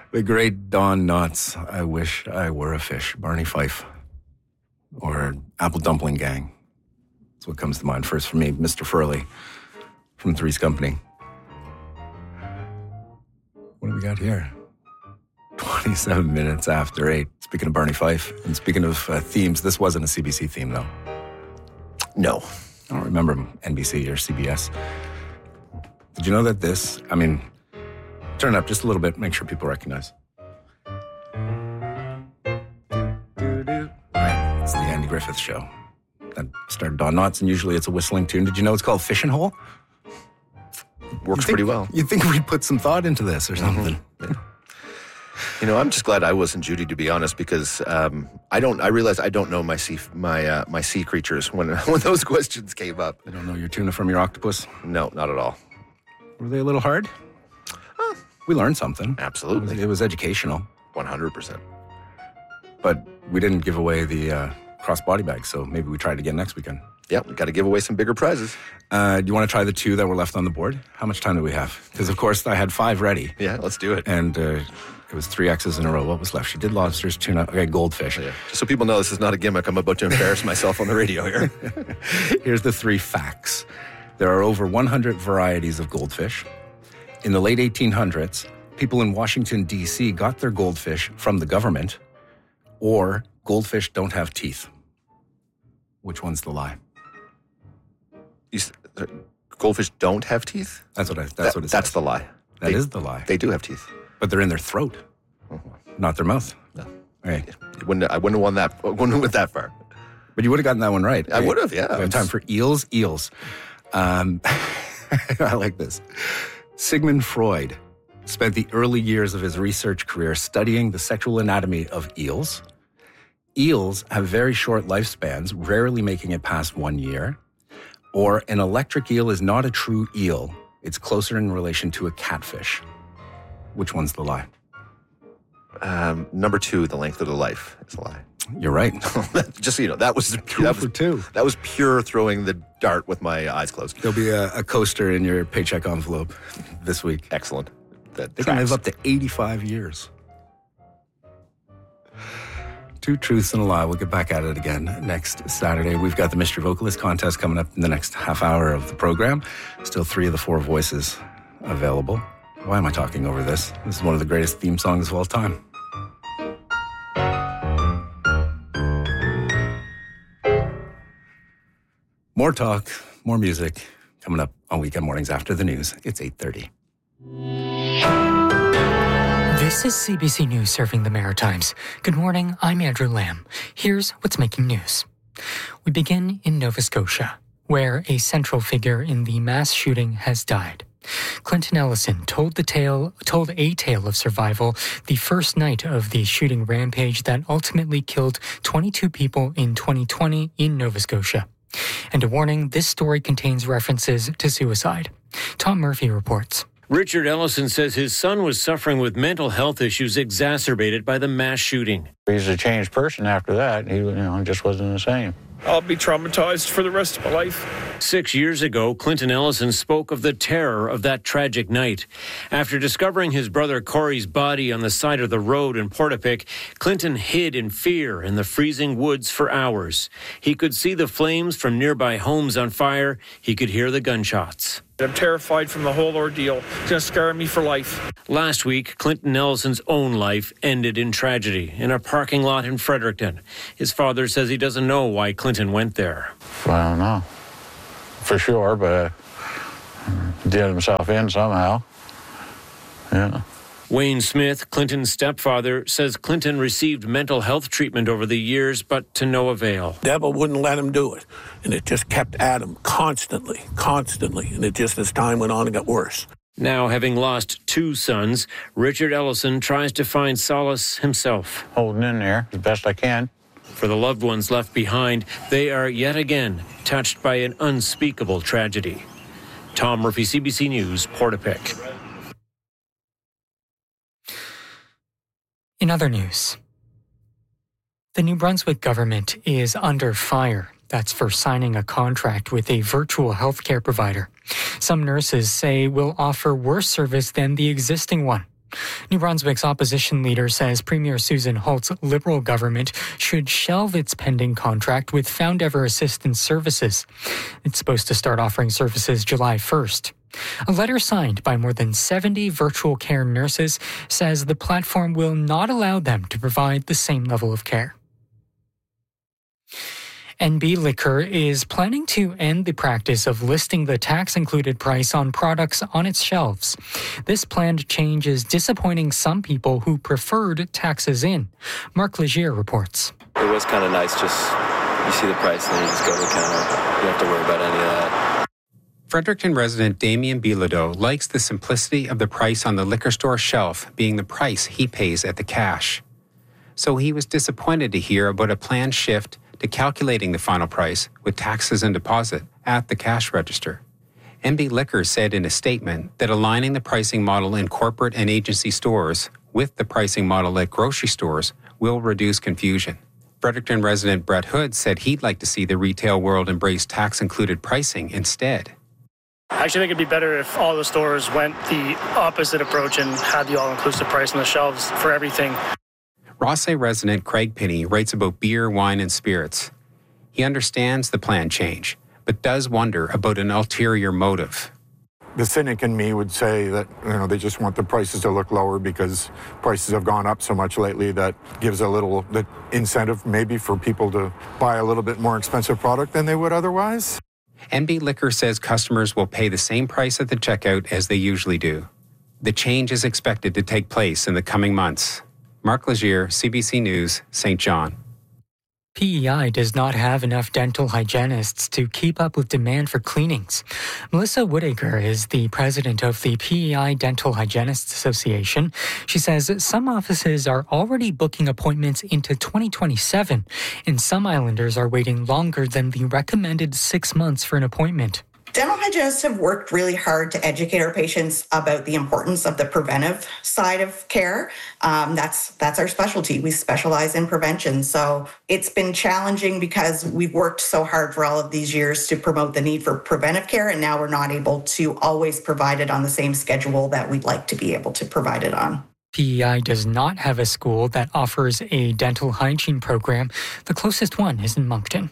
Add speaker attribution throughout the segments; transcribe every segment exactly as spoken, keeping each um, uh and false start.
Speaker 1: The great Don Knotts, I wish I were a fish. Barney Fife. Or Apple Dumpling Gang. That's what comes to mind first for me. Mister Furley from Three's Company. What do we got here? twenty-seven minutes after eight. Speaking of Barney Fife, and speaking of uh, themes, this wasn't a C B C theme, though.
Speaker 2: No.
Speaker 1: I don't remember N B C or C B S. Did you know that this, I mean, turn it up just a little bit, make sure people recognize. Right, it's the Andy Griffith Show. That started Don Knotts, and usually it's a whistling tune. Did you know it's called Fishing Hole?
Speaker 2: Works
Speaker 1: think,
Speaker 2: pretty well.
Speaker 1: You'd think we'd put some thought into this or something.
Speaker 2: Mm-hmm. Yeah. You know, I'm just glad I wasn't Judy, to be honest, because um, I don't. I realize I don't know my sea my uh, my sea creatures when when those questions came up.
Speaker 1: You don't know your tuna from your octopus?
Speaker 2: No, not at all.
Speaker 1: Were they a little hard?
Speaker 2: Huh.
Speaker 1: We learned something.
Speaker 2: Absolutely,
Speaker 1: it was, it was educational.
Speaker 2: One hundred percent.
Speaker 1: But we didn't give away the uh, cross body bag, so maybe we try it again next weekend.
Speaker 2: Yep, we got to give away some bigger prizes.
Speaker 1: Uh, do you want to try the two that were left on the board? How much time do we have? Because, of course, I had five ready.
Speaker 2: Yeah, let's do it.
Speaker 1: And uh, it was three X's in a row. What was left? She did lobsters, tuna, okay, goldfish.
Speaker 2: Yeah. Just so people know, this is not a gimmick. I'm about to embarrass myself on the radio here.
Speaker 1: Here's the three facts. There are over one hundred varieties of goldfish. In the late eighteen hundreds, people in Washington, D C got their goldfish from the government, or goldfish don't have teeth. Which one's the lie?
Speaker 2: You, uh, goldfish don't have teeth?
Speaker 1: That's what I. That's
Speaker 2: that,
Speaker 1: what it says.
Speaker 2: That's the lie.
Speaker 1: That
Speaker 2: they,
Speaker 1: is the lie.
Speaker 2: They do have teeth,
Speaker 1: but they're in their throat, mm-hmm. not their mouth.
Speaker 2: No,
Speaker 1: right.
Speaker 2: Yeah. Wouldn't, I wouldn't have won that. Wouldn't have went that far.
Speaker 1: But you would have gotten that one right.
Speaker 2: I right? would have. Yeah.
Speaker 1: We have time for eels. Eels. Um, I like this. Sigmund Freud spent the early years of his research career studying the sexual anatomy of eels. Eels have very short lifespans, rarely making it past one year. Or an electric eel is not a true eel. It's closer in relation to a catfish. Which one's the lie?
Speaker 2: Um, number two, the length of the life is a lie.
Speaker 1: You're right.
Speaker 2: Just so you know, that was
Speaker 1: two
Speaker 2: that
Speaker 1: for
Speaker 2: was,
Speaker 1: two.
Speaker 2: That was pure throwing the dart with my eyes closed.
Speaker 1: There'll be a, a coaster in your paycheck envelope this week.
Speaker 2: Excellent. That
Speaker 1: they can live up to eighty-five years. Two truths and a lie. We'll get back at it again next Saturday. We've got the Mystery Vocalist contest coming up in the next half hour of the program. Still three of the four voices available. Why am I talking over this? This is one of the greatest theme songs of all time. More talk, more music coming up on Weekend Mornings after the news. It's eight thirty.
Speaker 3: This is C B C News serving the Maritimes. Good morning, I'm Andrew Lamb. Here's what's making news. We begin in Nova Scotia, where a central figure in the mass shooting has died. Clinton Ellison told the tale, told a tale of survival the first night of the shooting rampage that ultimately killed twenty-two people in twenty twenty in Nova Scotia. And a warning, this story contains references to suicide. Tom Murphy reports.
Speaker 4: Richard Ellison says his son was suffering with mental health issues exacerbated by the mass shooting.
Speaker 5: He's a changed person after that. He you know, just wasn't the same.
Speaker 6: I'll be traumatized for the rest of my life.
Speaker 4: Six years ago, Clinton Ellison spoke of the terror of that tragic night. After discovering his brother Corey's body on the side of the road in Portapic, Clinton hid in fear in the freezing woods for hours. He could see the flames from nearby homes on fire. He could hear the gunshots.
Speaker 6: I'm terrified from the whole ordeal. It's going to scar me for life.
Speaker 4: Last week, Clinton Ellison's own life ended in tragedy in a parking lot in Fredericton. His father says he doesn't know why Clinton went there.
Speaker 5: Well, I don't know for sure, but uh, did himself in somehow. Yeah.
Speaker 4: Wayne Smith, Clinton's stepfather, says Clinton received mental health treatment over the years, but to no avail.
Speaker 7: Devil wouldn't let him do it, and it just kept at him constantly, constantly, and it just, as time went on, it got worse.
Speaker 4: Now, having lost two sons, Richard Ellison tries to find solace himself.
Speaker 5: Holding in there as best I can.
Speaker 4: For the loved ones left behind, they are yet again touched by an unspeakable tragedy. Tom Murphy, C B C News, Portapic.
Speaker 3: In other news, the New Brunswick government is under fire. That's for signing a contract with a virtual healthcare provider. Some nurses say will offer worse service than the existing one. New Brunswick's opposition leader says Premier Susan Holt's Liberal government should shelve its pending contract with Found Ever Assistance Services. It's supposed to start offering services July first. A letter signed by more than seventy virtual care nurses says the platform will not allow them to provide the same level of care. N B Liquor is planning to end the practice of listing the tax-included price on products on its shelves. This planned change is disappointing some people who preferred taxes in. Mark Legier reports.
Speaker 8: It was kind of nice, just you see the price and then you just go to the counter. You don't have to worry about any of that.
Speaker 9: Fredericton resident Damien Bilodeau likes the simplicity of the price on the liquor store shelf being the price he pays at the cash. So he was disappointed to hear about a planned shift to calculating the final price with taxes and deposit at the cash register. N B Liquor said in a statement that aligning the pricing model in corporate and agency stores with the pricing model at grocery stores will reduce confusion. Fredericton resident Brett Hood said he'd like to see the retail world embrace tax-included pricing instead.
Speaker 10: I actually think it'd be better if all the stores went the opposite approach and had the all-inclusive price on the shelves for everything.
Speaker 9: Rossay resident Craig Pinney writes about beer, wine, and spirits. He understands the planned change, but does wonder about an ulterior motive.
Speaker 11: The cynic in me would say that, you know, they just want the prices to look lower because prices have gone up so much lately. That gives a little the incentive maybe for people to buy a little bit more expensive product than they would otherwise.
Speaker 9: N B Liquor says customers will pay the same price at the checkout as they usually do. The change is expected to take place in the coming months. Mark Legier, C B C News, Saint John.
Speaker 3: P E I does not have enough dental hygienists to keep up with demand for cleanings. Melissa Woodacre is the president of the P E I Dental Hygienists Association. She says some offices are already booking appointments into twenty twenty-seven, and some islanders are waiting longer than the recommended six months for an appointment.
Speaker 12: Dental hygienists have worked really hard to educate our patients about the importance of the preventive side of care. Um, that's that's our specialty. We specialize in prevention. So it's been challenging because we've worked so hard for all of these years to promote the need for preventive care, and now we're not able to always provide it on the same schedule that we'd like to be able to provide it on.
Speaker 3: P E I does not have a school that offers a dental hygiene program. The closest one is in Moncton.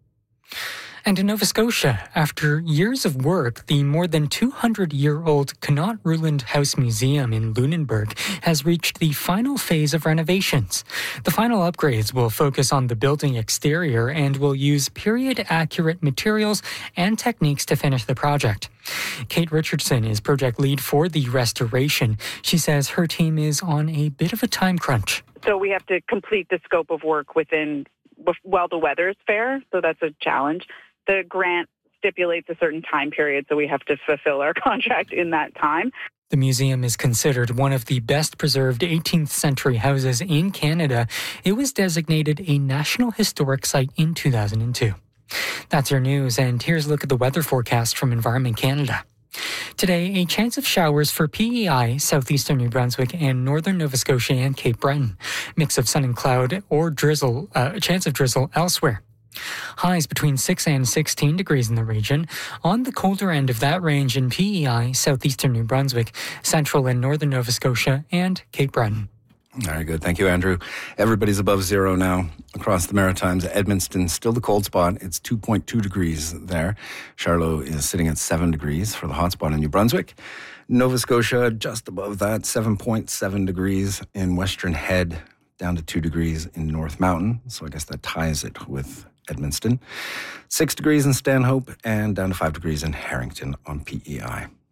Speaker 3: And in Nova Scotia, after years of work, the more than two hundred year old Connaught Ruland House Museum in Lunenburg has reached the final phase of renovations. The final upgrades will focus on the building exterior and will use period-accurate materials and techniques to finish the project. Kate Richardson is project lead for the restoration. She says her team is on a bit of a time crunch.
Speaker 13: So we have to complete the scope of work within, while the weather's fair, so that's a challenge. The grant stipulates a certain time period, so we have to fulfill our contract in that time.
Speaker 3: The museum is considered one of the best preserved eighteenth century houses in Canada. It was designated a National Historic Site in two thousand two. That's your news, and here's a look at the weather forecast from Environment Canada. Today, a chance of showers for P E I, southeastern New Brunswick, and northern Nova Scotia and Cape Breton. Mix of sun and cloud or drizzle, uh, a chance of drizzle elsewhere. Highs between six and sixteen degrees in the region. On the colder end of that range in P E I, southeastern New Brunswick, central and northern Nova Scotia, and Cape Breton.
Speaker 1: Very good. Thank you, Andrew. Everybody's above zero now across the Maritimes. Edmonton, still the cold spot. It's two point two degrees there. Charlotte is sitting at seven degrees for the hot spot in New Brunswick. Nova Scotia, just above that, seven point seven degrees in Western Head, down to two degrees in North Mountain. So I guess that ties it with Edmundston. Six degrees in Stanhope and down to five degrees in Harrington on P E I.